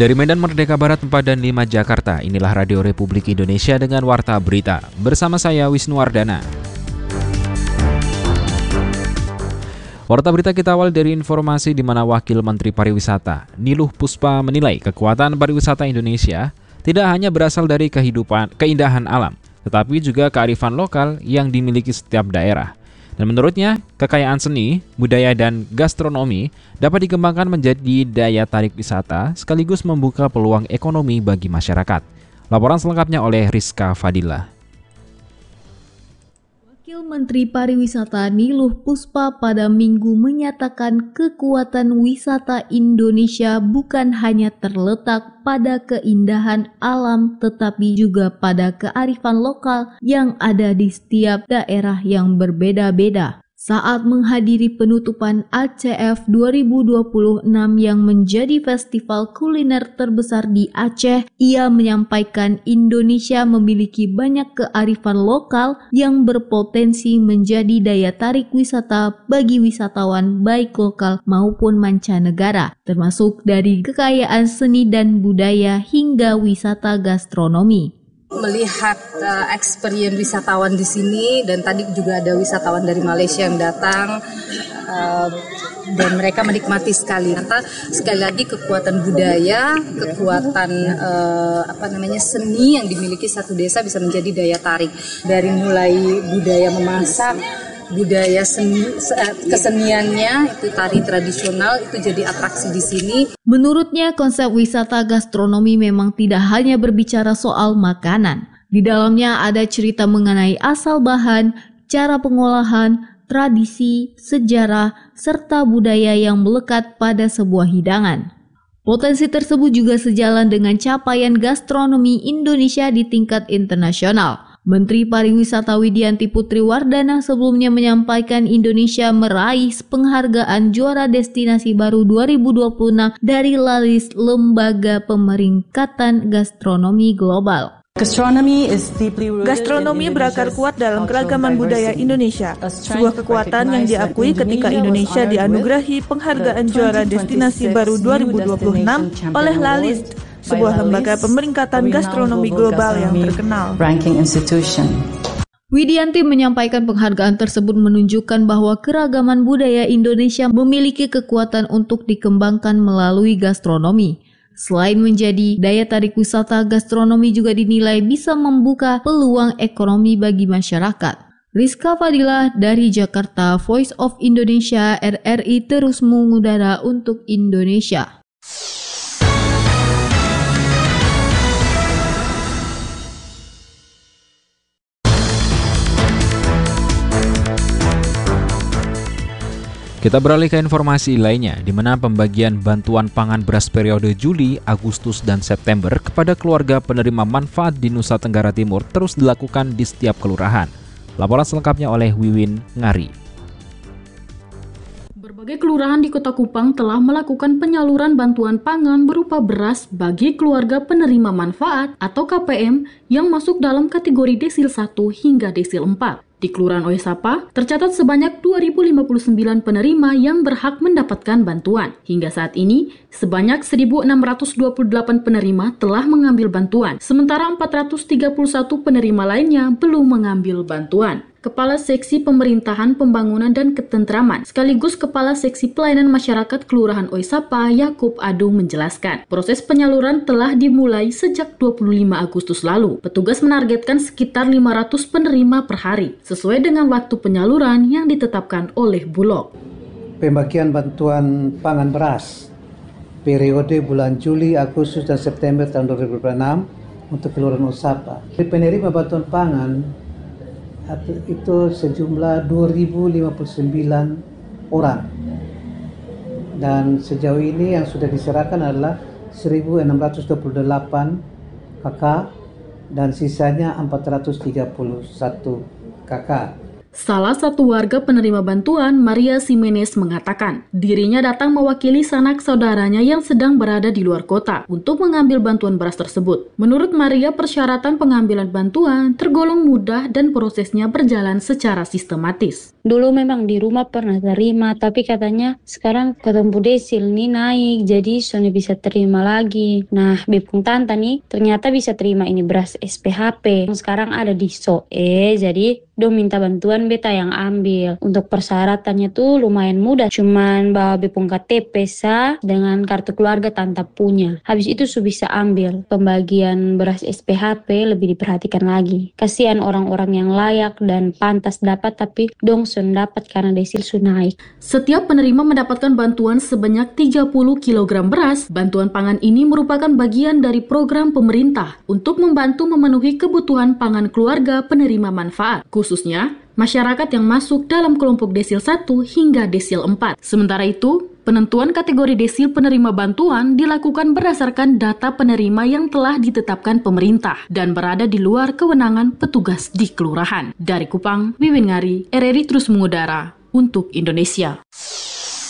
Dari Medan Merdeka Barat 4 dan 5 Jakarta, inilah Radio Republik Indonesia dengan Warta Berita. Bersama saya Wisnuwardana. Warta Berita kita awal dari informasi di mana Wakil Menteri Pariwisata, Niluh Puspa menilai kekuatan pariwisata Indonesia tidak hanya berasal dari keindahan alam, tetapi juga kearifan lokal yang dimiliki setiap daerah. Dan menurutnya, kekayaan seni, budaya, dan gastronomi dapat dikembangkan menjadi daya tarik wisata sekaligus membuka peluang ekonomi bagi masyarakat. Laporan selengkapnya oleh Rizka Fadila. Wakil Menteri Pariwisata Niluh Puspa pada Minggu menyatakan kekuatan wisata Indonesia bukan hanya terletak pada keindahan alam tetapi juga pada kearifan lokal yang ada di setiap daerah yang berbeda-beda. Saat menghadiri penutupan ACF 2026 yang menjadi festival kuliner terbesar di Aceh, ia menyampaikan Indonesia memiliki banyak kearifan lokal yang berpotensi menjadi daya tarik wisata bagi wisatawan baik lokal maupun mancanegara, termasuk dari kekayaan seni dan budaya hingga wisata gastronomi. Melihat experience wisatawan di sini, dan tadi juga ada wisatawan dari Malaysia yang datang dan mereka menikmati sekali. Karena sekali lagi kekuatan budaya, kekuatan seni yang dimiliki satu desa bisa menjadi daya tarik. Dari mulai budaya memasak, budaya keseniannya, itu tari tradisional, itu jadi atraksi di sini. Menurutnya, konsep wisata gastronomi memang tidak hanya berbicara soal makanan. Di dalamnya ada cerita mengenai asal bahan, cara pengolahan, tradisi, sejarah, serta budaya yang melekat pada sebuah hidangan. Potensi tersebut juga sejalan dengan capaian gastronomi Indonesia di tingkat internasional. Menteri Pariwisata Widianti Putri Wardana sebelumnya menyampaikan Indonesia meraih penghargaan juara destinasi baru 2026 dari LALIS, Lembaga Pemeringkatan Gastronomi Global. Gastronomi berakar kuat dalam keragaman budaya Indonesia, sebuah kekuatan yang diakui ketika Indonesia dianugerahi penghargaan juara destinasi baru 2026 oleh LALIS, sebuah lembaga pemeringkatan gastronomi global yang terkenal. Widianti menyampaikan penghargaan tersebut menunjukkan bahwa keragaman budaya Indonesia memiliki kekuatan untuk dikembangkan melalui gastronomi. Selain menjadi daya tarik wisata, gastronomi juga dinilai bisa membuka peluang ekonomi bagi masyarakat. Rizka Fadila dari Jakarta, Voice of Indonesia, RRI terus mengudara untuk Indonesia. Kita beralih ke informasi lainnya, di mana pembagian bantuan pangan beras periode Juli, Agustus, dan September kepada keluarga penerima manfaat di Nusa Tenggara Timur terus dilakukan di setiap kelurahan. Laporan selengkapnya oleh Wiwin Ngari. Berbagai kelurahan di Kota Kupang telah melakukan penyaluran bantuan pangan berupa beras bagi keluarga penerima manfaat atau KPM yang masuk dalam kategori desil 1 hingga desil 4. Di Kelurahan Oesapa, tercatat sebanyak 2.059 penerima yang berhak mendapatkan bantuan. Hingga saat ini, sebanyak 1.628 penerima telah mengambil bantuan, sementara 431 penerima lainnya belum mengambil bantuan. Kepala Seksi Pemerintahan Pembangunan dan Ketentraman, sekaligus Kepala Seksi Pelayanan Masyarakat Kelurahan Oesapa, Yakub Adung menjelaskan, proses penyaluran telah dimulai sejak 25 Agustus lalu. Petugas menargetkan sekitar 500 penerima per hari, sesuai dengan waktu penyaluran yang ditetapkan oleh Bulog. Pembagian bantuan pangan beras periode bulan Juli, Agustus, dan September tahun 2026 untuk Kelurahan Oesapa. Penerima bantuan pangan itu sejumlah 2.059 orang, dan sejauh ini yang sudah diserahkan adalah 1.628 KK dan sisanya 431 KK. Salah satu warga penerima bantuan, Maria Jimenez, mengatakan dirinya datang mewakili sanak saudaranya yang sedang berada di luar kota untuk mengambil bantuan beras tersebut. Menurut Maria, persyaratan pengambilan bantuan tergolong mudah dan prosesnya berjalan secara sistematis. Dulu memang di rumah pernah terima, tapi katanya sekarang ketemu desil nih naik, jadi soalnya bisa terima lagi. Nah, Bepung Tanta nih ternyata bisa terima ini beras SPHP. Sekarang ada di SOE, jadi dong minta bantuan beta yang ambil. Untuk persyaratannya tuh lumayan mudah, cuman bawa Bepung KTP sah dengan kartu keluarga Tanta punya. Habis itu su bisa ambil. Pembagian beras SPHP lebih diperhatikan lagi. Kasihan orang-orang yang layak dan pantas dapat tapi dong sun dapat karena desil su naik. Setiap penerima mendapatkan bantuan sebanyak 30 kg beras. Bantuan pangan ini merupakan bagian dari program pemerintah untuk membantu memenuhi kebutuhan pangan keluarga penerima manfaat, khususnya masyarakat yang masuk dalam kelompok desil 1 hingga desil 4. Sementara itu, penentuan kategori desil penerima bantuan dilakukan berdasarkan data penerima yang telah ditetapkan pemerintah dan berada di luar kewenangan petugas di kelurahan. Dari Kupang, Wiwin Ngari, RRI terus mengudara untuk Indonesia.